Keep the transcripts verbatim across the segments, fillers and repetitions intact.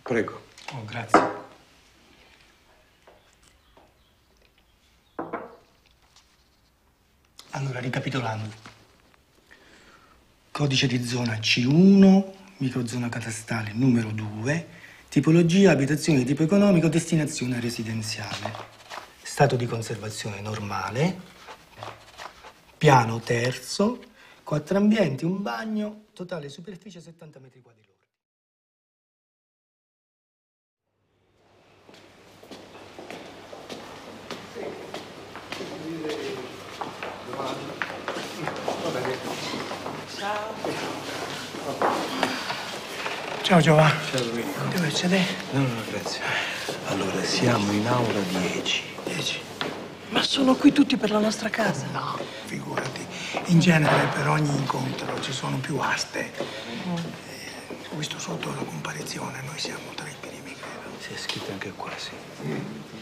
Prego. Oh, grazie. Allora, ricapitolando. Codice di zona C uno, microzona catastale numero due, tipologia abitazione di tipo economico, destinazione residenziale. Stato di conservazione normale, piano terzo, quattro ambienti, un bagno, totale superficie settanta metri quadri lordi. Ciao. Ciao Giovanni. Ciao Domenico. Dove sedere? No, no, grazie. Allora, siamo in aula dieci. dieci. Ma sono qui tutti per la nostra casa? No, figurati. In genere per ogni incontro ci sono più aste. Mm. Eh, ho visto sotto la comparizione, noi siamo tra i primi, credo. Si è scritto anche qua, sì. Mm.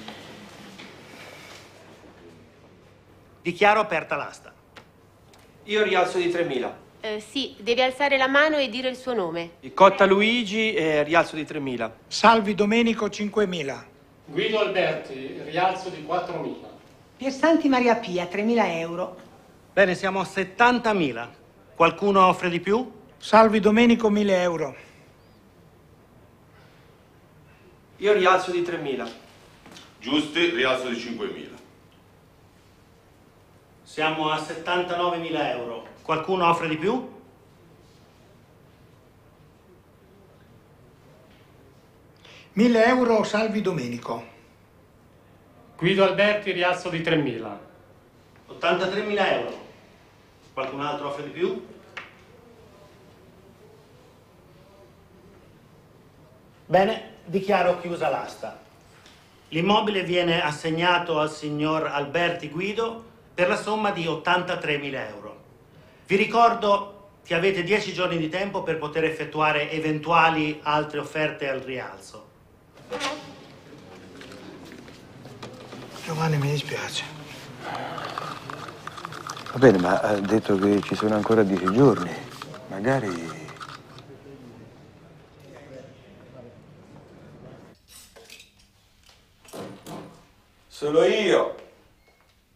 Dichiaro aperta l'asta. Io rialzo di tremila. Eh, sì, deve alzare la mano e dire il suo nome. Cotta Luigi, eh, rialzo di tremila. Salvi Domenico cinquemila. Guido Alberti, rialzo di quattromila. Piersanti Maria Pia, tremila euro. Bene, siamo a settantamila. Qualcuno offre di più? Salvi Domenico mille euro. Io rialzo di tremila. Giusti, rialzo di cinquemila. Siamo a settantanovemila euro. Qualcuno offre di più? mille euro Salvi Domenico. Guido Alberti, rialzo di tremila. ottantatremila euro. Qualcun altro offre di più? Bene, dichiaro chiusa l'asta. L'immobile viene assegnato al signor Alberti Guido per la somma di ottantatremila euro. Vi ricordo che avete dieci giorni di tempo per poter effettuare eventuali altre offerte al rialzo. Giovanni, mi dispiace. Va bene, ma ha detto che ci sono ancora dieci giorni. Magari... Solo io.